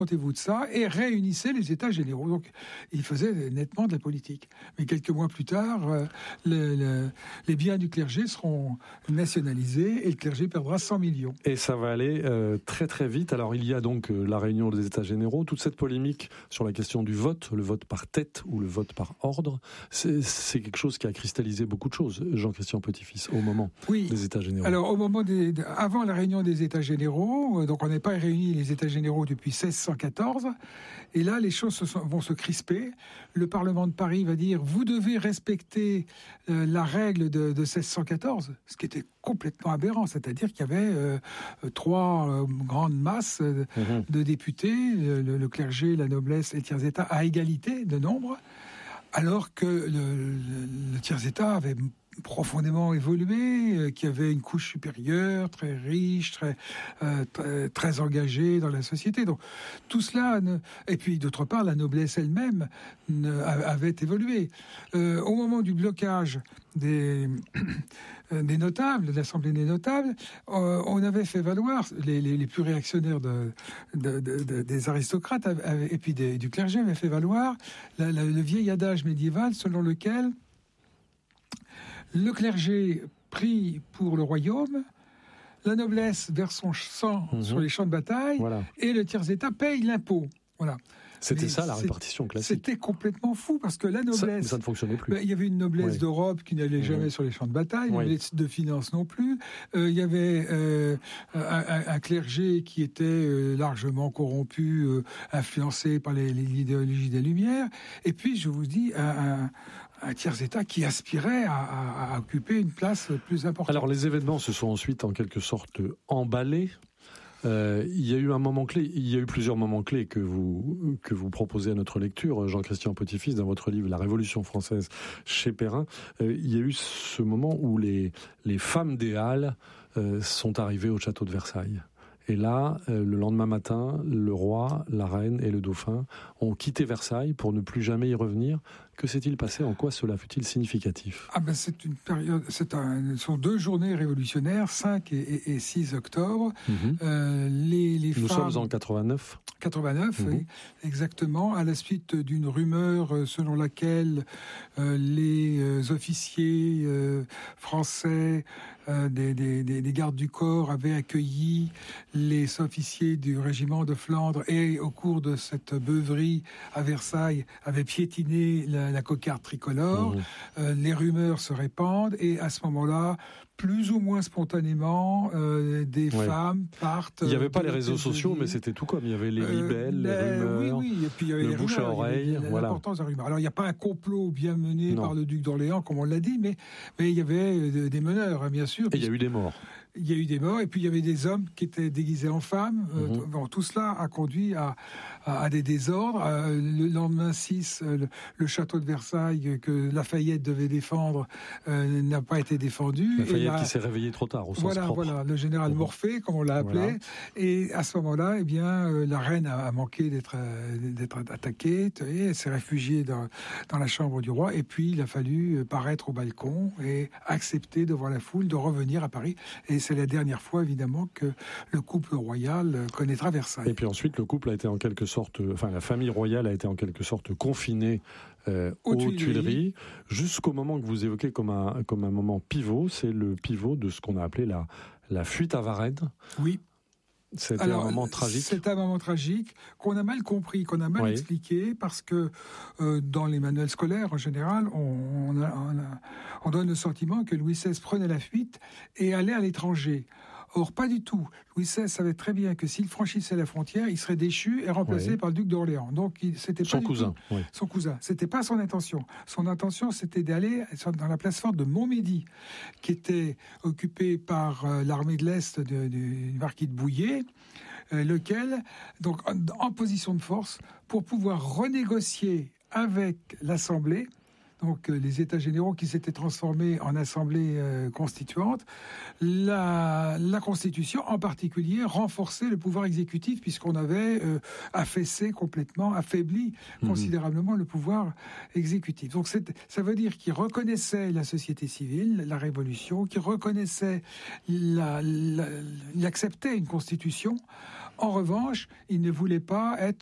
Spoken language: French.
Contez-vous de ça et réunissez les États généraux. Donc, il faisait nettement de la politique. Mais quelques mois plus tard, les biens du clergé seront nationalisés et le clergé perdra 100 millions. Et ça va aller très très vite. Alors, il y a donc la réunion des États généraux, toute cette polémique sur la question du vote, le vote par tête ou le vote par ordre, c'est quelque chose qui a cristallisé beaucoup de choses, Jean-Christian Petit-Fils, au moment des États généraux. Alors, au moment avant la réunion des États généraux, donc on n'est pas réunis les États généraux depuis 1614, et là les choses vont se crisper. Le Parlement de Paris va dire vous devez respecter la règle de 1614, ce qui était complètement aberrant, c'est-à-dire qu'il y avait trois grandes masses de députés, le clergé, la noblesse et le tiers-état à égalité de nombre, alors que le tiers-état avait profondément évolué, qui avait une couche supérieure, très riche, très engagée dans la société. Donc tout cela, et puis d'autre part, la noblesse elle-même avait évolué. Au moment du blocage des notables, de l'Assemblée des notables, on avait fait valoir, les plus réactionnaires des aristocrates et puis du clergé avaient fait valoir le vieil adage médiéval selon lequel le clergé prie pour le royaume, la noblesse verse son sang sur les champs de bataille, et le tiers-état paye l'impôt. Voilà. C'était ça la répartition classique. C'était complètement fou parce que la noblesse, ça ne fonctionnait plus. Il y avait une noblesse d'Europe qui n'allait jamais sur les champs de bataille, une noblesse de finance non plus. Il y avait un clergé qui était largement corrompu, influencé par l'idéologie des Lumières. Et puis, je vous dis, un tiers-état qui aspirait à occuper une place plus importante. Alors, les événements se sont ensuite en quelque sorte emballés. Il y a eu un moment clé, il y a eu plusieurs moments clés que vous proposez à notre lecture, Jean-Christian Petit-Fils, dans votre livre La Révolution française chez Perrin. Il y a eu ce moment où les femmes des Halles sont arrivées au château de Versailles. Et là, le lendemain matin, le roi, la reine et le dauphin ont quitté Versailles pour ne plus jamais y revenir. Que s'est-il passé? En quoi cela fut-il significatif? C'est une période, ce sont 2 journées révolutionnaires, 5 et 6 octobre. Les Nous femmes... sommes en 89. 89, oui, exactement, à la suite d'une rumeur selon laquelle les officiers français des gardes du corps avaient accueilli les officiers du régiment de Flandre et au cours de cette beuverie à Versailles avaient piétiné la cocarde tricolore. Les rumeurs se répandent et à ce moment-là, plus ou moins spontanément, des femmes partent... Il n'y avait pas les réseaux sociaux, mais c'était tout comme. Il y avait les libelles, les rumeurs, oui, et puis il y avait le les bouche rumeurs, à oreille. L'importance des rumeurs. Alors, il n'y a pas un complot bien mené par le duc d'Orléans, comme on l'a dit, mais il y avait des meneurs, bien sûr. Et il y a eu des morts. Il y a eu des morts, et puis il y avait des hommes qui étaient déguisés en femmes. Bon, tout cela a conduit à des désordres. Le lendemain 6, le château de Versailles, que Lafayette devait défendre, n'a pas été défendu. Lafayette qui s'est réveillé trop tard, au sens propre. Voilà, le général Morphée, comme on l'a appelé. Voilà. Et à ce moment-là, la reine a manqué d'être attaquée, et elle s'est réfugiée dans la chambre du roi. Et puis, il a fallu paraître au balcon et accepter devant la foule de revenir à Paris. Et c'est la dernière fois, évidemment, que le couple royal connaîtra Versailles. Et puis ensuite, le couple a été en quelque sorte... Enfin, la famille royale a été en quelque sorte confinée aux Tuileries, jusqu'au moment que vous évoquez comme un moment pivot. C'est le pivot de ce qu'on a appelé la fuite à Varennes. Oui. C'était un moment tragique. C'est un moment tragique qu'on a mal compris, qu'on a mal expliqué, parce que dans les manuels scolaires, en général, on donne le sentiment que Louis XVI prenait la fuite et allait à l'étranger. Or, pas du tout. Louis XVI savait très bien que s'il franchissait la frontière, il serait déchu et remplacé par le duc d'Orléans. Donc, c'était pas son cousin. C'était pas son intention. Son intention, c'était d'aller dans la place forte de Montmédy, qui était occupée par l'armée de l'Est du marquis de Bouillé, lequel, donc, en position de force, pour pouvoir renégocier avec l'Assemblée, donc les États généraux qui s'étaient transformés en assemblée constituante, la Constitution en particulier renforçait le pouvoir exécutif puisqu'on avait affaibli considérablement le pouvoir exécutif. Donc ça veut dire qu'il reconnaissait la société civile, la révolution, qu'il reconnaissait, il acceptait une Constitution En revanche, il ne voulait pas être